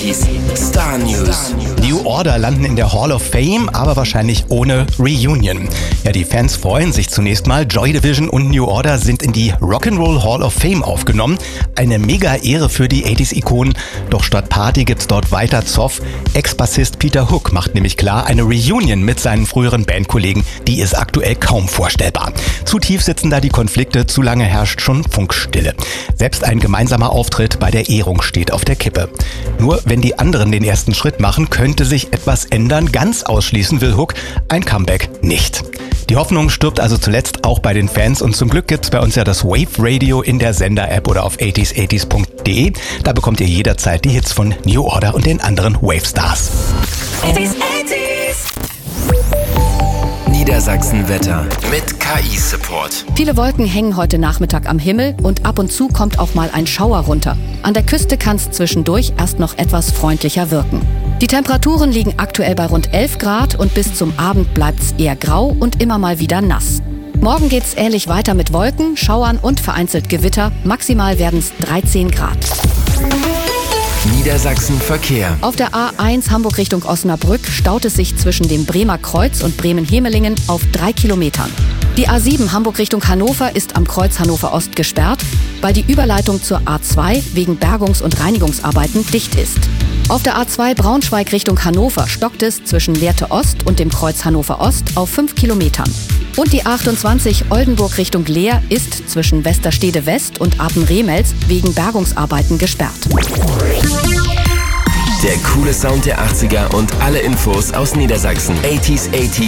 80s Star News. New Order landen in der Hall of Fame, aber wahrscheinlich ohne Reunion. Ja, die Fans freuen sich zunächst mal. Joy Division und New Order sind in die Rock'n'Roll Hall of Fame aufgenommen. Eine mega Ehre für die 80s-Ikonen. Doch statt Party gibt's dort weiter Zoff. Ex-Bassist Peter Hook macht nämlich klar, eine Reunion mit seinen früheren Bandkollegen, die ist aktuell kaum vorstellbar. Zu tief sitzen da die Konflikte, zu lange herrscht schon Funkstille. Selbst ein gemeinsamer Auftritt bei der Ehrung steht auf der Kippe. Nur wenn die anderen den ersten Schritt machen, könnte sich etwas ändern. Ganz ausschließen will Hook ein Comeback nicht. Die Hoffnung stirbt also zuletzt auch bei den Fans und zum Glück gibt's bei uns ja das Wave Radio in der Sender-App oder auf 80s80s.de. Da bekommt ihr jederzeit die Hits von New Order und den anderen Wave-Stars. 80s. Niedersachsen-Wetter mit KI-Support. Viele Wolken hängen heute Nachmittag am Himmel und ab und zu kommt auch mal ein Schauer runter. An der Küste kann es zwischendurch erst noch etwas freundlicher wirken. Die Temperaturen liegen aktuell bei rund 11 Grad und bis zum Abend bleibt es eher grau und immer mal wieder nass. Morgen geht's ähnlich weiter mit Wolken, Schauern und vereinzelt Gewitter. Maximal werden es 13 Grad. Niedersachsen-Verkehr. Auf der A1 Hamburg Richtung Osnabrück staut es sich zwischen dem Bremer Kreuz und Bremen-Hemelingen auf 3 Kilometern. Die A7 Hamburg Richtung Hannover ist am Kreuz Hannover Ost gesperrt, weil die Überleitung zur A2 wegen Bergungs- und Reinigungsarbeiten dicht ist. Auf der A2 Braunschweig Richtung Hannover stockt es zwischen Lehrte Ost und dem Kreuz Hannover Ost auf 5 Kilometern. Und die A28 Oldenburg Richtung Leer ist zwischen Westerstede West und Apen-Remels wegen Bergungsarbeiten gesperrt. Der coole Sound der 80er und alle Infos aus Niedersachsen. 80s